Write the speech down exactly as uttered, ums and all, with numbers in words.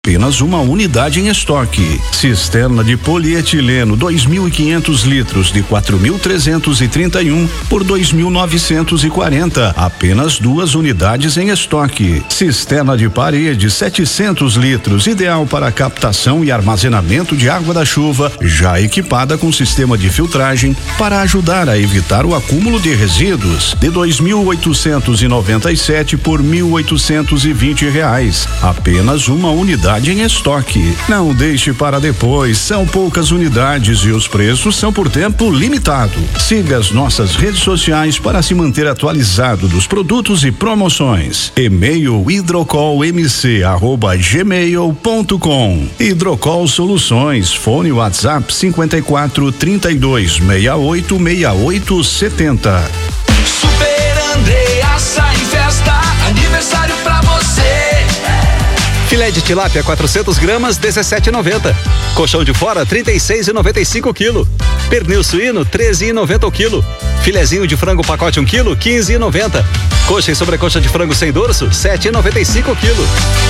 Apenas uma unidade em estoque. Cisterna de polietileno dois mil e quinhentos litros de quatro mil trezentos e trinta e um por dois mil novecentos e quarenta. Apenas duas unidades em estoque. Cisterna de parede setecentos litros, ideal para captação e armazenamento de água da chuva, já equipada com sistema de filtragem para ajudar a evitar o acúmulo de resíduos, de dois mil oitocentos e noventa e sete por mil oitocentos e vinte reais. Apenas uma unidade em estoque. Não deixe para depois, são poucas unidades e os preços são por tempo limitado. Siga as nossas redes sociais para se manter atualizado dos produtos e promoções. E-mail hidrocolmc arroba gmail ponto com. Hidrocol Soluções, fone WhatsApp cinquenta e quatro, trinta e dois, sessenta e oito, sessenta e oito, setenta. Super Andreassa em festa, aniversário pra você. Filé de tilápia quatrocentos gramas, dezessete e noventa. Colchão de fora, trinta e seis e noventa e cinco quilo. Pernil suíno, treze e noventa o quilo. Filezinho de frango pacote um quilo, quinze e noventa. Coxa e sobrecoxa de frango sem dorso, sete e noventa e cinco quilo.